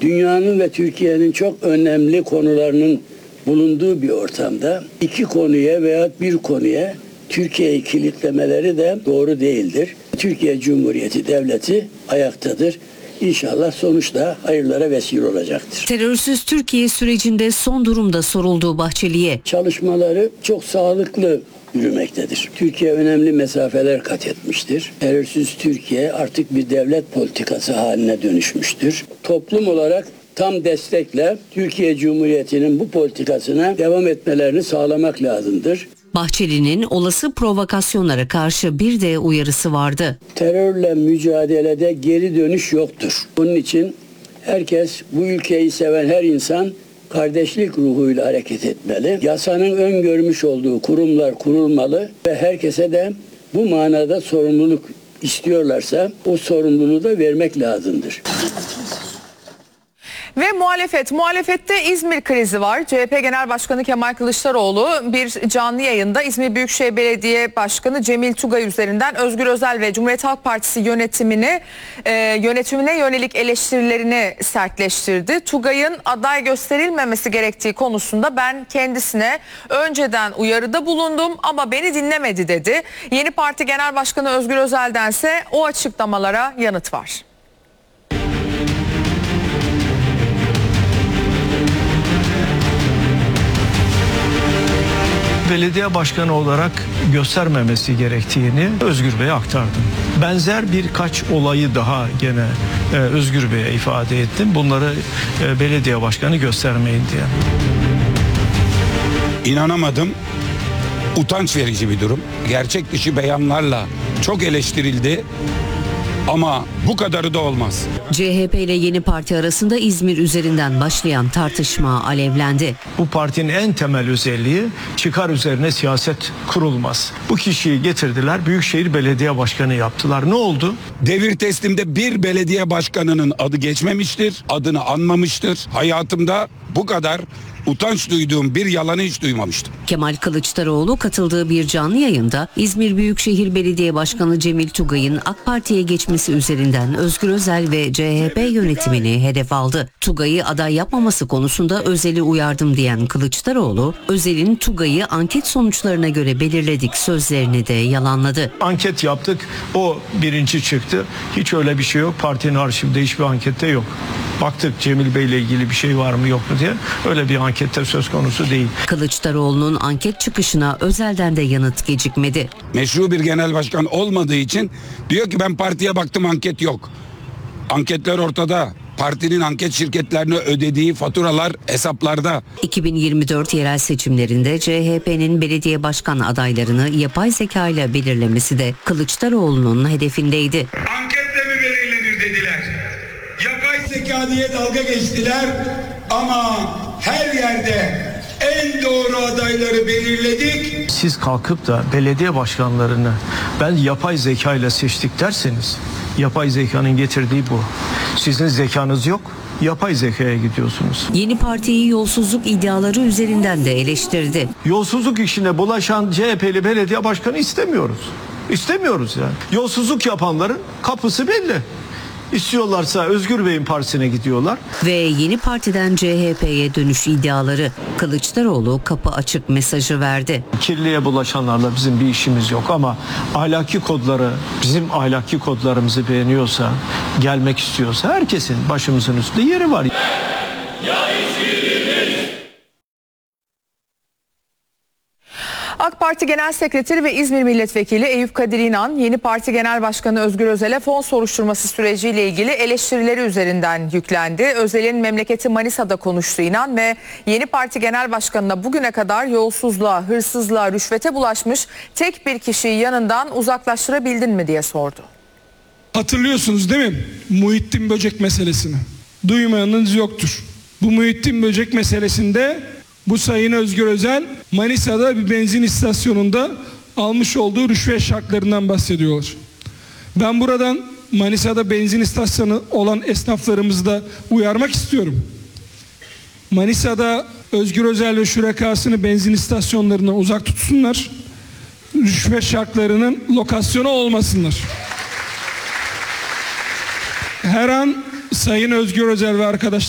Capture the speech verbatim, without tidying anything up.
dünyanın ve Türkiye'nin çok önemli konularının bulunduğu bir ortamda iki konuya veya bir konuya Türkiye'yi kilitlemeleri de doğru değildir. Türkiye Cumhuriyeti Devleti ayaktadır. İnşallah sonuçta hayırlara vesile olacaktır. Terörsüz Türkiye sürecinde son durumda sorulduğu Bahçeli'ye. Çalışmaları çok sağlıklı yürümektedir. Türkiye önemli mesafeler kat etmiştir. Terörsüz Türkiye artık bir devlet politikası haline dönüşmüştür. Toplum olarak tam destekle Türkiye Cumhuriyeti'nin bu politikasına devam etmelerini sağlamak lazımdır. Bahçeli'nin olası provokasyonlara karşı bir de uyarısı vardı. Terörle mücadelede geri dönüş yoktur. Bunun için herkes, bu ülkeyi seven her insan kardeşlik ruhuyla hareket etmeli. Yasanın öngörmüş olduğu kurumlar kurulmalı ve herkese de bu manada sorumluluk istiyorlarsa o sorumluluğu da vermek lazımdır. Ve muhalefet, muhalefette İzmir krizi var. C H P Genel Başkanı Kemal Kılıçdaroğlu bir canlı yayında İzmir Büyükşehir Belediye Başkanı Cemil Tugay üzerinden Özgür Özel ve Cumhuriyet Halk Partisi yönetimini e, yönetimine yönelik eleştirilerini sertleştirdi. Tugay'ın aday gösterilmemesi gerektiği konusunda ben kendisine önceden uyarıda bulundum ama beni dinlemedi dedi. Yeni Parti Genel Başkanı Özgür Özel'dense o açıklamalara yanıt var. Belediye başkanı olarak göstermemesi gerektiğini Özgür Bey'e aktardım. Benzer birkaç olayı daha gene e, Özgür Bey'e ifade ettim. Bunları e, belediye başkanı göstermeyin diye. İnanamadım. Utanç verici bir durum. Gerçek dışı beyanlarla çok eleştirildi. Ama bu kadarı da olmaz. C H P ile Yeni Parti arasında İzmir üzerinden başlayan tartışma alevlendi. Bu partinin en temel özelliği çıkar üzerine siyaset kurulmaz. Bu kişiyi getirdiler, Büyükşehir Belediye Başkanı yaptılar. Ne oldu? Devir teslimde bir belediye başkanının adı geçmemiştir, adını anmamıştır. Hayatımda bu kadar utanç duyduğum bir yalanı hiç duymamıştım. Kemal Kılıçdaroğlu katıldığı bir canlı yayında İzmir Büyükşehir Belediye Başkanı Cemil Tugay'ın AK Parti'ye geçmesi üzerinden Özgür Özel ve C H P yönetimini hedef aldı. Tugay'ı aday yapmaması konusunda Özel'i uyardım diyen Kılıçdaroğlu, Özel'in Tugay'ı anket sonuçlarına göre belirledik sözlerini de yalanladı. Anket yaptık, o birinci çıktı. Hiç öyle bir şey yok. Partinin arşivinde hiçbir ankette yok. Baktık Cemil Bey ile ilgili bir şey var mı yok mu diye. Öyle bir ankette söz konusu değil. Kılıçdaroğlu'nun anket çıkışına Özel'den de yanıt gecikmedi. Meşru bir genel başkan olmadığı için diyor ki ben partiye baktım, anket yok. Anketler ortada. Partinin anket şirketlerine ödediği faturalar hesaplarda. iki bin yirmi dört yerel seçimlerinde C H P'nin belediye başkan adaylarını yapay zeka ile belirlemesi de Kılıçdaroğlu'nun hedefindeydi. Anketle mi belirlenir dediler. Yapay zeka diye dalga geçtiler ama her yerde en doğru adayları belirledik. Siz kalkıp da belediye başkanlarını ben yapay zeka ile seçtik derseniz, yapay zekanın getirdiği bu. Sizin zekanız yok, yapay zekaya gidiyorsunuz. Yeni Parti'yi yolsuzluk iddiaları üzerinden de eleştirdi. Yolsuzluk işine bulaşan C H P'li belediye başkanı istemiyoruz. İstemiyoruz yani. Yolsuzluk yapanların kapısı belli. İstiyorlarsa Özgür Bey'in partisine gidiyorlar. Ve Yeni Parti'den C H P'ye dönüş iddiaları. Kılıçdaroğlu kapı açık mesajı verdi. Kirliye bulaşanlarla bizim bir işimiz yok ama ahlaki kodları, bizim ahlaki kodlarımızı beğeniyorsa, gelmek istiyorsa herkesin başımızın üstünde yeri var. AK Parti Genel Sekreteri ve İzmir Milletvekili Eyüp Kadir İnan, Yeni Parti Genel Başkanı Özgür Özel'e fon soruşturması süreciyle ilgili eleştirileri üzerinden yüklendi. Özel'in memleketi Manisa'da konuştu İnan ve Yeni Parti Genel Başkanı'na bugüne kadar yolsuzluğa, hırsızlığa, rüşvete bulaşmış tek bir kişiyi yanından uzaklaştırabildin mi diye sordu. Hatırlıyorsunuz değil mi Muhittin Böcek meselesini? Duymayanınız yoktur. Bu Muhittin Böcek meselesinde bu Sayın Özgür Özel Manisa'da bir benzin istasyonunda almış olduğu rüşvet şartlarından bahsediyorlar. Ben buradan Manisa'da benzin istasyonu olan esnaflarımızı da uyarmak istiyorum. Manisa'da Özgür Özel ve şurakasını benzin istasyonlarından uzak tutsunlar. Rüşvet şartlarının lokasyonu olmasınlar. Her an Sayın Özgür Özel ve arkadaşlar